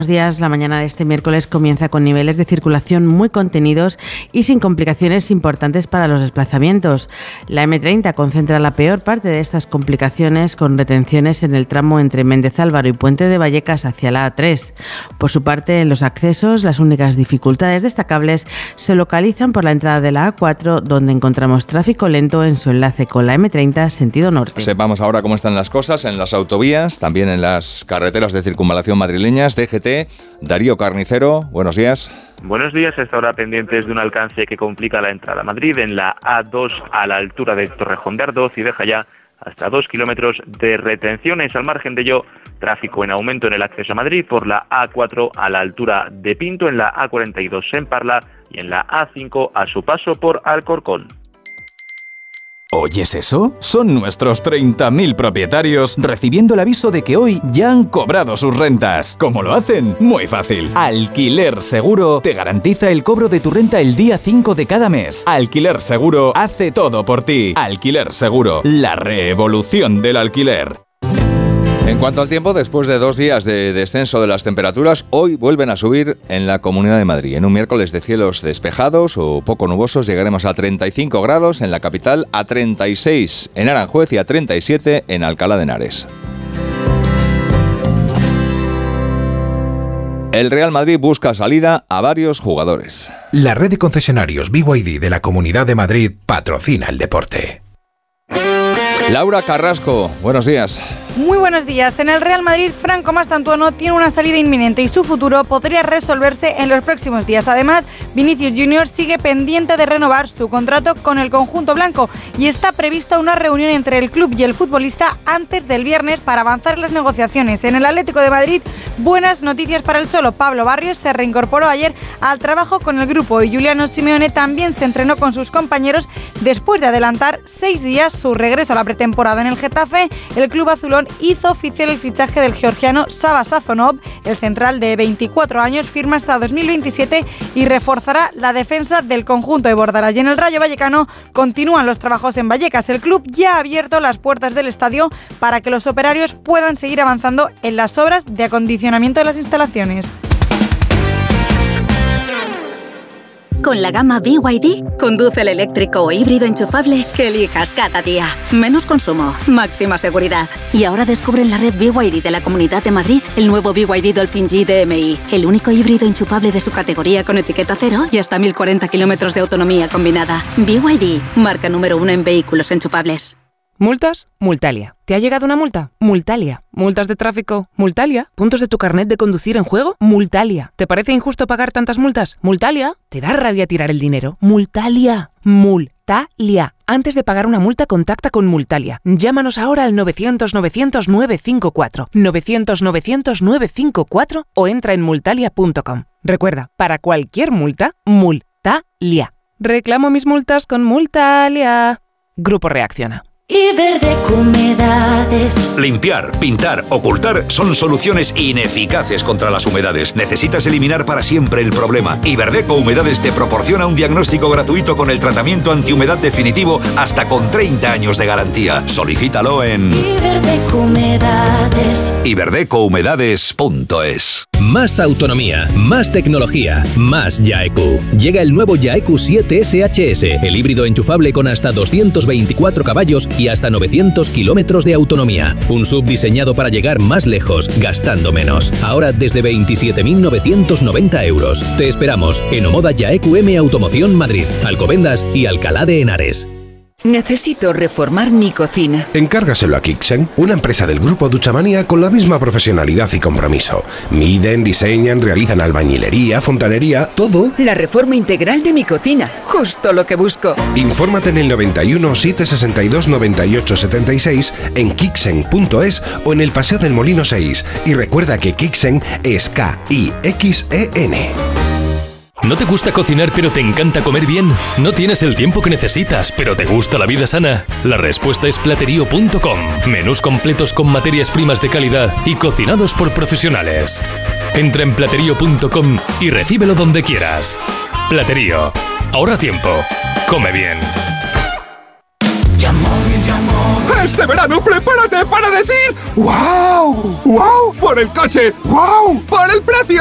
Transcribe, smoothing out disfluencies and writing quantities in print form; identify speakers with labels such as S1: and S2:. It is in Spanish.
S1: días. La mañana de este miércoles comienza con niveles de circulación muy contenidos y sin complicaciones importantes para los desplazamientos. La M30 concentra la peor parte de estas complicaciones, con retenciones en el tramo entre Méndez Álvaro y Puente de Vallecas hacia la A3. Por su parte, en los accesos, las únicas dificultades destacables se localizan por la entrada de la A4, donde encontramos tráfico lento en su enlace con la M30 sentido norte.
S2: Sepamos ahora cómo están las cosas en las autovías, también en las carreteras de circunvalación madrileñas. DGT, Darío Carnicero, buenos días.
S3: Buenos días. Hasta ahora pendientes de un alcance que complica la entrada a Madrid en la A2 a la altura de Torrejón de Ardoz y deja ya hasta 2 kilómetros de retenciones. Al margen de ello, tráfico en aumento en el acceso a Madrid por la A4 a la altura de Pinto, en la A42 en Parla y en la A5 a su paso por Alcorcón.
S4: ¿Oyes eso? Son nuestros 30.000 propietarios recibiendo el aviso de que hoy ya han cobrado sus rentas. ¿Cómo lo hacen? Muy fácil. Alquiler Seguro te garantiza el cobro de tu renta el día 5 de cada mes. Alquiler Seguro hace todo por ti. Alquiler Seguro, la revolución del alquiler.
S2: En cuanto al tiempo, después de 2 días de descenso de las temperaturas, hoy vuelven a subir en la Comunidad de Madrid. En un miércoles de cielos despejados o poco nubosos llegaremos a 35 grados en la capital, a 36 en Aranjuez y a 37 en Alcalá de Henares. El Real Madrid busca salida a varios jugadores.
S5: La red de concesionarios BYD de la Comunidad de Madrid patrocina el deporte.
S2: Laura Carrasco, buenos días.
S6: Muy buenos días. En el Real Madrid, Franco Mastantuono tiene una salida inminente y su futuro podría resolverse en los próximos días. Además, Vinicius Junior sigue pendiente de renovar su contrato con el conjunto blanco y está prevista una reunión entre el club y el futbolista antes del viernes para avanzar en las negociaciones. En el Atlético de Madrid, buenas noticias para el Cholo. Pablo Barrios se reincorporó ayer al trabajo con el grupo y Giuliano Simeone también se entrenó con sus compañeros después de adelantar 6 días su regreso a la pretemporada en el Getafe. El club azulón hizo oficial el fichaje del georgiano Sava Sazonov. El central de 24 años firma hasta 2027 y reforzará la defensa del conjunto de Bordalás. Y en el Rayo Vallecano continúan los trabajos en Vallecas. El club ya ha abierto las puertas del estadio para que los operarios puedan seguir avanzando en las obras de acondicionamiento de las instalaciones.
S7: Con la gama BYD, conduce el eléctrico o híbrido enchufable que elijas cada día. Menos consumo, máxima seguridad. Y ahora descubre en la red BYD de la Comunidad de Madrid el nuevo BYD Dolphin G DMI, el único híbrido enchufable de su categoría con etiqueta cero y hasta 1040 kilómetros de autonomía combinada. BYD, marca número 1 en vehículos enchufables.
S8: ¿Multas? Multalia. ¿Te ha llegado una multa? Multalia. ¿Multas de tráfico? Multalia. ¿Puntos de tu carnet de conducir en juego? Multalia. ¿Te parece injusto pagar tantas multas? Multalia. ¿Te da rabia tirar el dinero? Multalia. Multalia. Antes de pagar una multa, contacta con Multalia. Llámanos ahora al 900-900-954. 900-900-954 o entra en multalia.com. Recuerda, para cualquier multa, Multalia. Reclamo mis multas con Multalia. Grupo Reacciona.
S9: Iberdeco Humedades.
S10: Limpiar, pintar, ocultar son soluciones ineficaces contra las humedades. Necesitas eliminar para siempre el problema. Iberdeco Humedades te proporciona un diagnóstico gratuito con el tratamiento antihumedad definitivo hasta con 30 años de garantía. Solicítalo en
S9: Iberdeco Humedades.
S10: iberdecohumedades.es.
S11: Más autonomía, más tecnología, más Yaeku. Llega el nuevo Yaeku 7 SHS, el híbrido enchufable con hasta 224 caballos y hasta 900 kilómetros de autonomía. Un SUV diseñado para llegar más lejos, gastando menos. Ahora desde 27.990 euros. Te esperamos en Omoda Yaeku M Automoción Madrid, Alcobendas y Alcalá de Henares.
S12: Necesito reformar mi cocina.
S5: Encárgaselo a Kixen, una empresa del grupo Duchamania con la misma profesionalidad y compromiso. Miden, diseñan, realizan albañilería, fontanería, todo.
S12: La reforma integral de mi cocina, justo lo que busco.
S5: Infórmate en el 91 762 98 76 en kixen.es o en el Paseo del Molino 6. Y recuerda que Kixen es KIXEN.
S13: ¿No te gusta cocinar pero te encanta comer bien? ¿No tienes el tiempo que necesitas pero te gusta la vida sana? La respuesta es Platerío.com. Menús completos con materias primas de calidad y cocinados por profesionales. Entra en Platerío.com y recíbelo donde quieras. Platerío. Ahorra tiempo. Come bien.
S14: Este verano prepárate para decir ¡wow! ¡Wow! Por el coche, ¡wow! Por el precio.